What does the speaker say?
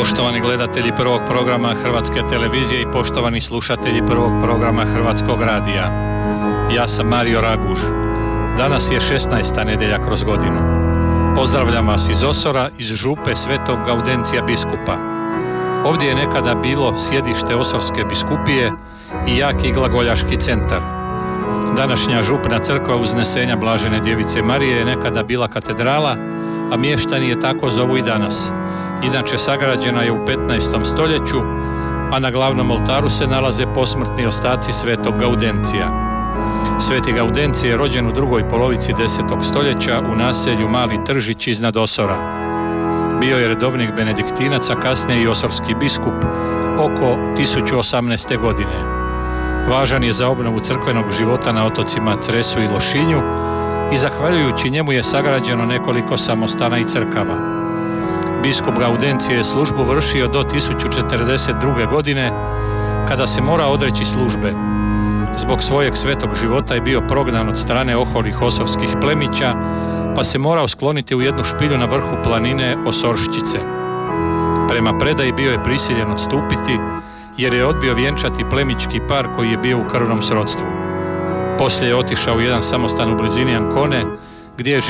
Poštovani gledatelji prvog programa Hrvatske televizije i poštovani slušatelji prvog programa Hrvatskog radija. Ja sam Mario Raguž. Danas je 16. nedjelja kroz godinu. Pozdravljam vas iz Osora, iz župe Svetog Gaudencija biskupa. Ovdje je nekada bilo sjedište Osorske biskupije i jaki glagoljaški centar. Današnja župna crkva Uznesenja Blažene Djevice Marije je nekada bila katedrala, a mještani je tako zovu i danas. Inače sagrađena je u 15. stoljeću, a na glavnom oltaru se nalaze posmrtni ostaci Svetog Gaudencija. Sveti Gaudencije je rođen u drugoj polovici 10. stoljeća u naselju Mali Tržić iznad Osora. Bio je redovnik benediktinaca, kasnije i osorski biskup oko 1018. godine. Važan je za obnovu crkvenog života na otocima Cresu i Lošinju i zahvaljujući njemu je sagrađeno nekoliko samostana i crkava. Biskup Gaudencije je službu vršio do 1042. godine, kada se mora odreći službe. Zbog svojeg svetog života je bio prognan od strane oholih osorskih plemića, pa se morao skloniti u jednu špilju na vrhu planine Osorščice. Prema predaji bio je prisiljen odstupiti, jer je odbio vjenčati plemićki par koji je bio u krvnom srodstvu. Poslije je otišao u jedan samostan u blizini Ancone, gdje je